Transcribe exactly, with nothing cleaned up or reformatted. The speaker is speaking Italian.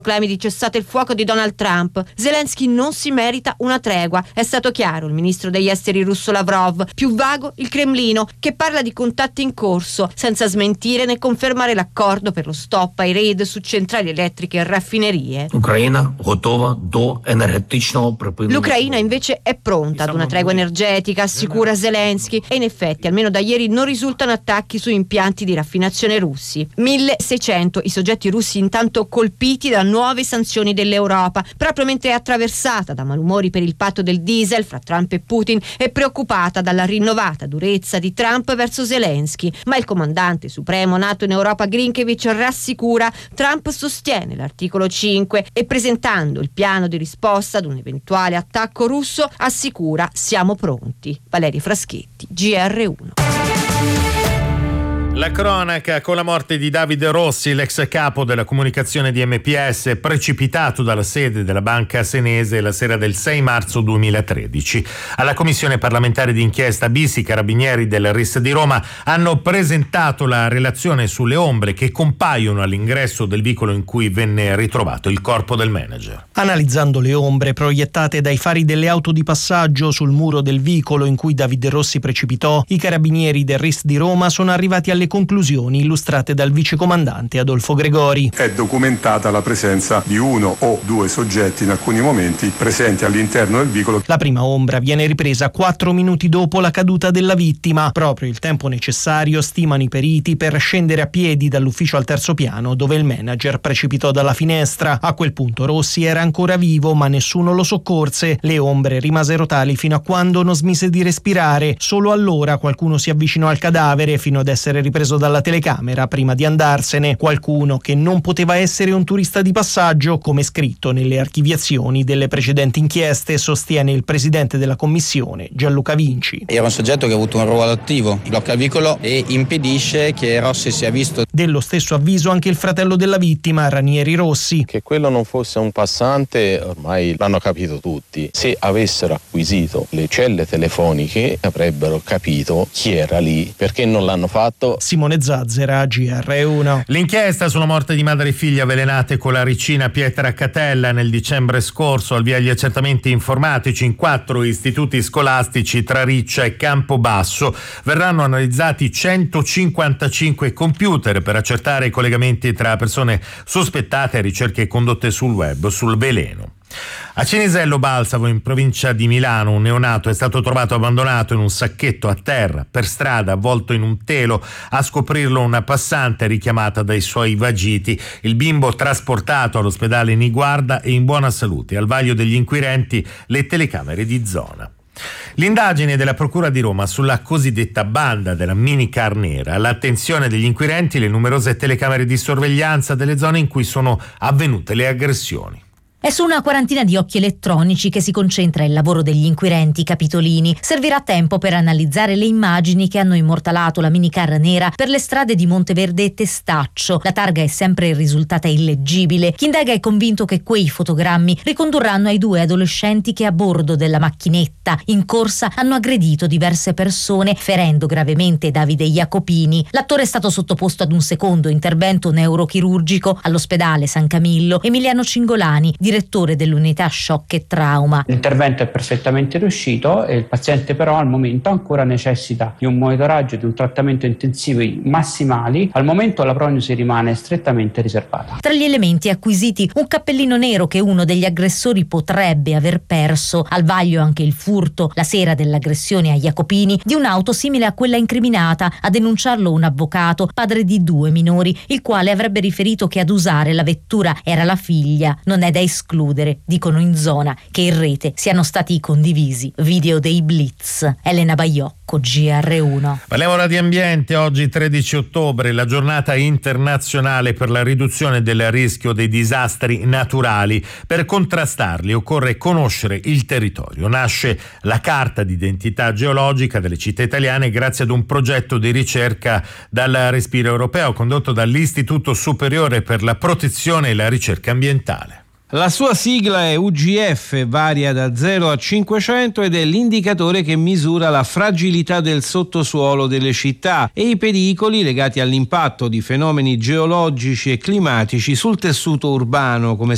proclami di cessate il fuoco di Donald Trump. Zelensky non si merita una tregua, è stato chiaro il ministro degli esteri russo Lavrov. Più vago il Cremlino, che parla di contatti in corso, senza smentire né confermare l'accordo per lo stop ai raid su centrali elettriche e raffinerie. L'Ucraina готова до енергетичного припинення. L'Ucraina invece è pronta ad una tregua energetica, assicura Zelensky, e in effetti almeno da ieri non risultano attacchi su impianti di raffinazione russi. milleseicento i soggetti russi intanto colpiti da nuove sanzioni dell'Europa, proprio mentre è attraversata da malumori per il patto del diesel fra Trump e Putin e preoccupata dalla rinnovata durezza di Trump verso Zelensky. Ma il comandante supremo NATO in Europa Grinkevic rassicura: Trump sostiene l'articolo cinque e, presentando il piano di risposta ad un eventuale attacco russo, assicura: siamo pronti. Valeria Fraschetti, G R uno. La cronaca con la morte di Davide Rossi, l'ex capo della comunicazione di M P S, precipitato dalla sede della banca senese la sera del sei marzo duemilatredici. Alla commissione parlamentare d'inchiesta B I S, i carabinieri del R I S di Roma hanno presentato la relazione sulle ombre che compaiono all'ingresso del vicolo in cui venne ritrovato il corpo del manager. Analizzando le ombre proiettate dai fari delle auto di passaggio sul muro del vicolo in cui Davide Rossi precipitò, i carabinieri del R I S di Roma sono arrivati alle conclusioni illustrate dal vicecomandante Adolfo Gregori. È documentata la presenza di uno o due soggetti in alcuni momenti presenti all'interno del vicolo. La prima ombra viene ripresa quattro minuti dopo la caduta della vittima, proprio il tempo necessario, stimano i periti, per scendere a piedi dall'ufficio al terzo piano dove il manager precipitò dalla finestra. A quel punto Rossi era ancora vivo, ma nessuno lo soccorse. Le ombre rimasero tali fino a quando non smise di respirare. Solo allora qualcuno si avvicinò al cadavere fino ad essere ripreso dalla telecamera prima di andarsene. Qualcuno che non poteva essere un turista di passaggio, come scritto nelle archiviazioni delle precedenti inchieste, sostiene il presidente della commissione Gianluca Vinci. Era un soggetto che ha avuto un ruolo attivo, blocca il vicolo e impedisce che Rossi sia visto. Dello stesso avviso anche il fratello della vittima, Ranieri Rossi. Che quello non fosse un passante ormai l'hanno capito tutti. Se avessero acquisito le celle telefoniche avrebbero capito chi era lì. Perché non l'hanno fatto? Simone Zazzera, G R uno. L'inchiesta sulla morte di madre e figlia avvelenate con la ricina Pietra Catella nel dicembre scorso, al via gli accertamenti informatici in quattro istituti scolastici tra Riccia e Campobasso. Verranno analizzati centocinquantacinque computer per accertare i collegamenti tra persone sospettate e ricerche condotte sul web sul veleno. A Cinisello Balsavo, in provincia di Milano, un neonato è stato trovato abbandonato in un sacchetto a terra per strada, avvolto in un telo. A scoprirlo una passante richiamata dai suoi vagiti. Il bimbo trasportato all'ospedale Niguarda è in buona salute. Al vaglio degli inquirenti le telecamere di zona. L'indagine della Procura di Roma sulla cosiddetta banda della minicar nera, all'attenzione degli inquirenti le numerose telecamere di sorveglianza delle zone in cui sono avvenute le aggressioni. È su una quarantina di occhi elettronici che si concentra il lavoro degli inquirenti capitolini. Servirà tempo per analizzare le immagini che hanno immortalato la minicar nera per le strade di Monteverde e Testaccio. La targa è sempre risultata illeggibile. Chi indaga è convinto che quei fotogrammi ricondurranno ai due adolescenti che a bordo della macchinetta in corsa hanno aggredito diverse persone, ferendo gravemente Davide Jacopini. L'attore è stato sottoposto ad un secondo intervento neurochirurgico all'ospedale San Camillo. Emiliano Cingolani, direttore dell'unità shock e trauma. L'intervento è perfettamente riuscito e il paziente però al momento ancora necessita di un monitoraggio e di un trattamento intensivo massimali. Al momento la prognosi rimane strettamente riservata. Tra gli elementi acquisiti un cappellino nero che uno degli aggressori potrebbe aver perso. Al vaglio anche il furto, la sera dell'aggressione a Jacopini, di un'auto simile a quella incriminata. A denunciarlo un avvocato, padre di due minori, il quale avrebbe riferito che ad usare la vettura era la figlia. Non è da escludere, dicono in zona, che in rete siano stati condivisi video dei blitz. Elena Baiocco, G R uno. Parliamo ora di ambiente. Oggi tredici ottobre, la giornata internazionale per la riduzione del rischio dei disastri naturali. Per contrastarli occorre conoscere il territorio. Nasce la carta d'identità geologica delle città italiane grazie ad un progetto di ricerca dal Respiro Europeo condotto dall'Istituto Superiore per la Protezione e la Ricerca Ambientale. La sua sigla è U G F, varia da zero a cinquecento ed è l'indicatore che misura la fragilità del sottosuolo delle città e i pericoli legati all'impatto di fenomeni geologici e climatici sul tessuto urbano, come